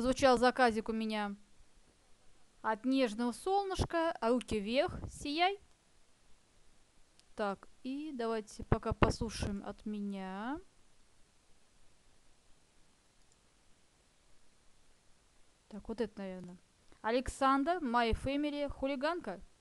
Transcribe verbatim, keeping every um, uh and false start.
прозвучал заказик у меня. От нежного солнышка, руки вверх, сияй. Так, и давайте пока послушаем от меня. Так, вот это, наверное. Александр, My Family, хулиганка.